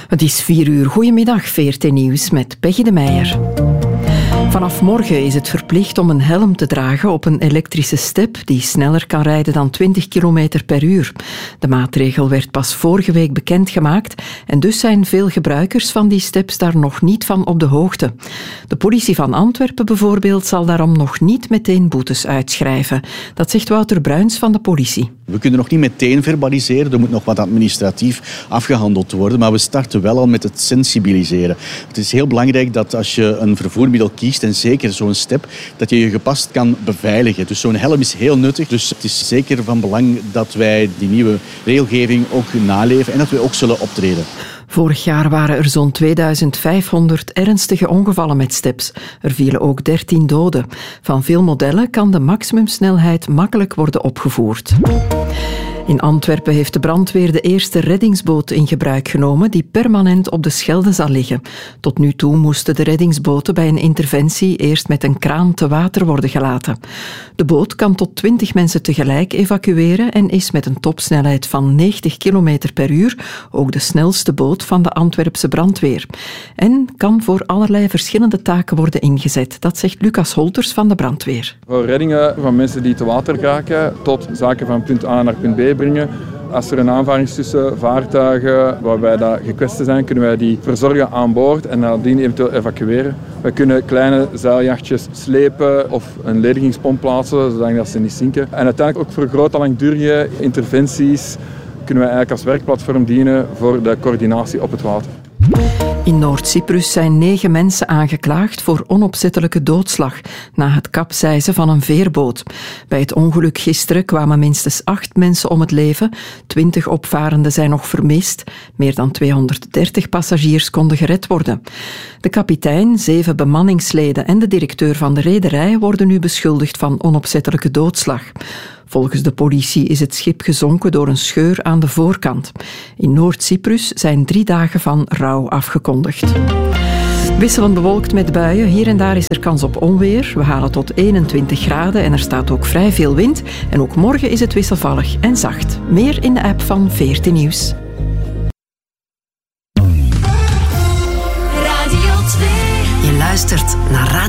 Het is 4:00. Goedemiddag, VRT Nieuws met Peggy de Meijer. Vanaf morgen is het verplicht om een helm te dragen op een elektrische step die sneller kan rijden dan 20 km per uur. De maatregel werd pas vorige week bekendgemaakt en dus zijn veel gebruikers van die steps daar nog niet van op de hoogte. De politie van Antwerpen bijvoorbeeld zal daarom nog niet meteen boetes uitschrijven. Dat zegt Wouter Bruins van de politie. We kunnen nog niet meteen verbaliseren, er moet nog wat administratief afgehandeld worden, maar we starten wel al met het sensibiliseren. Het is heel belangrijk dat als je een vervoermiddel kiest, en zeker zo'n step, dat je je gepast kan beveiligen. Dus zo'n helm is heel nuttig, dus het is zeker van belang dat wij die nieuwe regelgeving ook naleven en dat we ook zullen optreden. Vorig jaar waren er zo'n 2500 ernstige ongevallen met steps. Er vielen ook 13 doden. Van veel modellen kan de maximumsnelheid makkelijk worden opgevoerd. In Antwerpen heeft de brandweer de eerste reddingsboot in gebruik genomen die permanent op de Schelde zal liggen. Tot nu toe moesten de reddingsboten bij een interventie eerst met een kraan te water worden gelaten. De boot kan tot 20 mensen tegelijk evacueren en is met een topsnelheid van 90 km per uur ook de snelste boot van de Antwerpse brandweer. En kan voor allerlei verschillende taken worden ingezet. Dat zegt Lucas Holters van de brandweer. Voor reddingen van mensen die te water raken tot zaken van punt A naar punt B brengen. Als er een aanvaring is tussen vaartuigen waarbij dat gekwetsten zijn, kunnen wij die verzorgen aan boord en nadien eventueel evacueren. Wij kunnen kleine zeiljachtjes slepen of een ledigingspomp plaatsen, zodat ze niet zinken. En uiteindelijk ook voor grote langdurige interventies kunnen wij eigenlijk als werkplatform dienen voor de coördinatie op het water. In Noord-Cyprus zijn 9 mensen aangeklaagd voor onopzettelijke doodslag na het kapseizen van een veerboot. Bij het ongeluk gisteren kwamen minstens 8 mensen om het leven. 20 opvarenden zijn nog vermist. Meer dan 230 passagiers konden gered worden. De kapitein, 7 bemanningsleden en de directeur van de rederij worden nu beschuldigd van onopzettelijke doodslag. Volgens de politie is het schip gezonken door een scheur aan de voorkant. In Noord-Cyprus zijn 3 dagen van rouw afgekondigd. Wisselend bewolkt met buien. Hier en daar is er kans op onweer. We halen tot 21 graden en er staat ook vrij veel wind. En ook morgen is het wisselvallig en zacht. Meer in de app van VRT Nieuws. Radio 2. Je luistert naar Radio